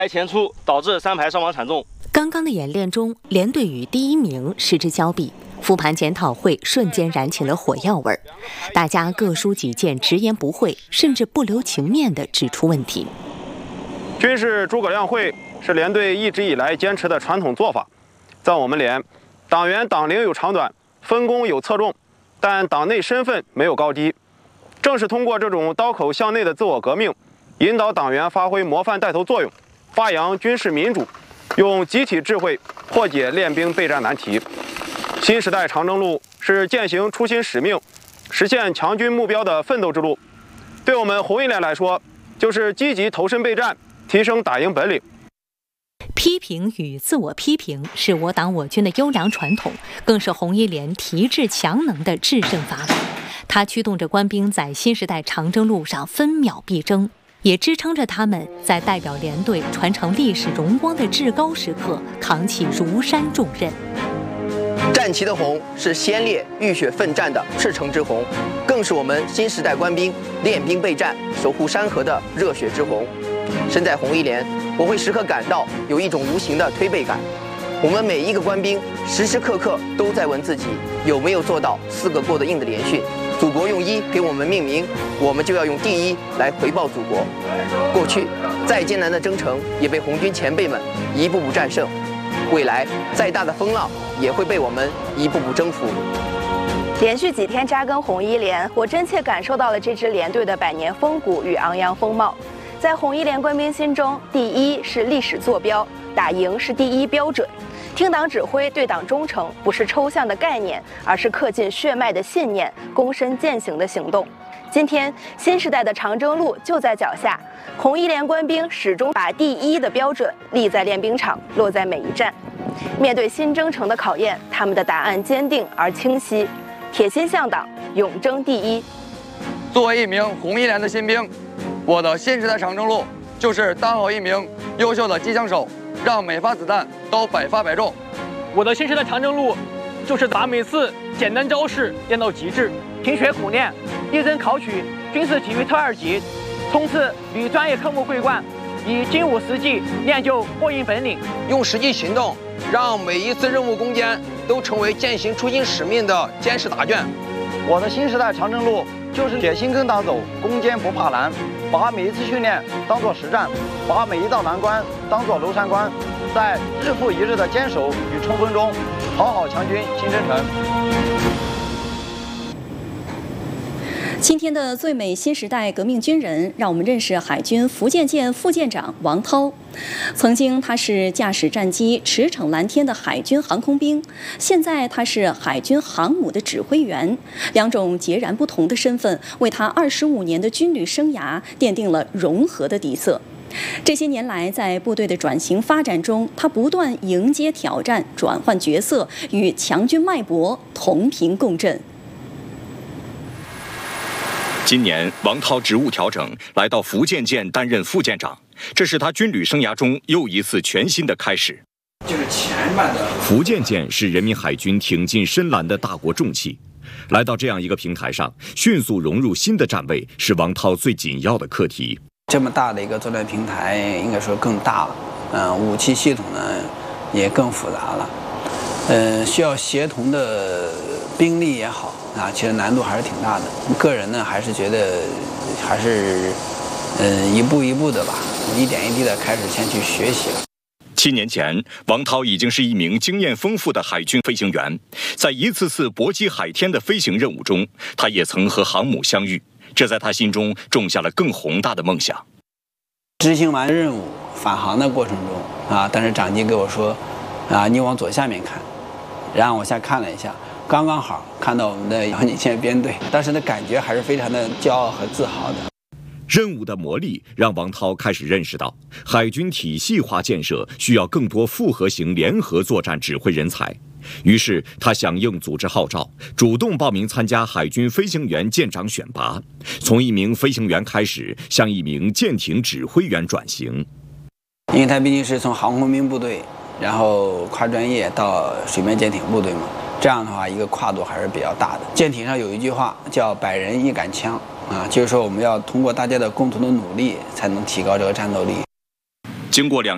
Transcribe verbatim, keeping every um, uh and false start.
前出，导致三排伤亡惨重。 刚刚的演练中，连队与第一名失之交臂，复盘检讨会瞬间燃起了火药味儿，大家各抒己见，直言不讳，甚至不留情面地指出问题。 军事诸葛亮会是连队一直以来坚持的传统做法，在我们连，党员党龄有长短，分工有侧重，但党内身份没有高低。正是通过这种刀口向内的自我革命，引导党员发挥模范带头作用，发扬军事民主，用集体智慧破解练兵备战难题。新时代长征路是践行初心使命、实现强军目标的奋斗之路。对我们红一连来说，就是积极投身备战，提升打赢本领。 批评与自我批评是我党我军的优良传统，更是红一连提质强能的制胜法宝。它驱动着官兵在新时代长征路上分秒必争，也支撑着他们在代表连队传承历史荣光的至高时刻扛起如山重任。 战旗的红是先烈浴血奋战的赤诚之红，更是我们新时代官兵练兵备战、守护山河的热血之红。身在红一连，我会时刻感到有一种无形的推背感。我们每一个官兵时时刻刻都在问自己有没有做到四个过得硬的连训。祖国用一给我们命名，我们就要用第一来回报祖国。过去再艰难的征程也被红军前辈们一步步战胜，未来再大的风浪也会被我们一步步征服。 连续几天扎根红一连，我真切感受到了这支连队的百年风骨与昂扬风貌。在红一连官兵心中，第一是历史坐标，打赢是第一标准。听党指挥，对党忠诚，不是抽象的概念，而是刻进血脉的信念，躬身践行的行动。今天，新时代的长征路就在脚下，红一连官兵始终把第一的标准立在练兵场，落在每一站。面对新征程的考验，他们的答案坚定而清晰，铁心向党，永争第一。 作为一名红一连的新兵，我的新时代长征路就是当好一名优秀的机枪手，让每发子弹都百发百中。 我的新时代长征路就是把每次简单招式练到极致，勤学苦练，认真考取军事体育特二级，冲刺与专业科目桂冠，以精武实际练就过硬本领， 用实际行动让每一次任务攻坚都成为践行初心使命的坚实答卷。 我的新时代长征路就是铁心跟党走，攻坚不怕难，把每一次训练当作实战，把每一道难关当作娄山关，在日复一日的坚守与冲锋中，好好强军新征程。 今天的最美新时代革命军人，让我们认识海军福建舰副舰长王涛。曾经他是驾驶战机驰骋蓝天的海军航空兵，现在他是海军航母的指挥员，两种截然不同的身份为他二十五年的军旅生涯奠定了融合的底色。这些年来，在部队的转型发展中，他不断迎接挑战，转换角色，与强军脉搏同频共振。 今年，王涛职务调整，来到福建舰担任副舰长，这是他军旅生涯中又一次全新的开始。 就是前半的福建舰是人民海军挺进深蓝的大国重器，来到这样一个平台上，迅速融入新的站位，是王涛最紧要的课题。 这么大的一个作战平台，应该说更大了，嗯、呃，武器系统呢也更复杂了，嗯、呃，需要协同的兵力也好。啊，其实难度还是挺大的。个人呢，还是觉得还是，嗯，一步一步的吧，一点一滴的开始先去学习了。 七年前，王涛已经是一名经验丰富的海军飞行员，在一次次搏击海天的飞行任务中，他也曾和航母相遇，这在他心中种下了更宏大的梦想。 执行完任务返航的过程中啊，但是长机给我说，啊，你往左下面看，然后我下看了一下。刚刚好看到我们的遥景线编队，当时的感觉还是非常的骄傲和自豪的。 任务的磨砺让王涛开始认识到，海军体系化建设需要更多复合型联合作战指挥人才。于是他响应组织号召，主动报名参加海军飞行员舰长选拔，从一名飞行员开始，向一名舰艇指挥员转型。 因为他毕竟是从航空兵部队，然后跨专业到水面舰艇部队嘛。这样的话，一个跨度还是比较大的。舰艇上有一句话叫"百人一杆枪"，啊，就是说我们要通过大家的共同的努力，才能提高这个战斗力。 经过两